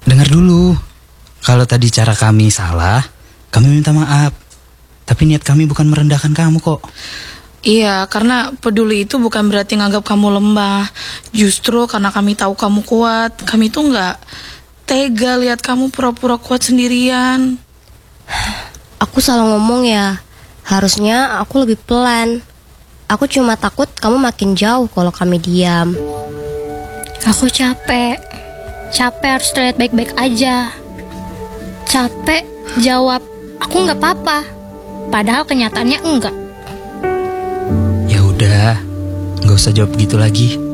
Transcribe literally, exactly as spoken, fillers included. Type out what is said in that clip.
dengar dulu. Kalau tadi cara kami salah, kami minta maaf. Tapi niat kami bukan merendahkan kamu kok. Iya, karena peduli itu bukan berarti nganggap kamu lemah. Justru karena kami tahu kamu kuat, kami tuh nggak tega lihat kamu pura-pura kuat sendirian. Aku salah ngomong ya. Harusnya aku lebih pelan. Aku cuma takut kamu makin jauh kalau kami diam. Aku capek. Capek harus terlihat baik-baik aja. Capek jawab, aku nggak apa-apa. Padahal kenyataannya enggak. Ya udah, nggak usah jawab gitu lagi.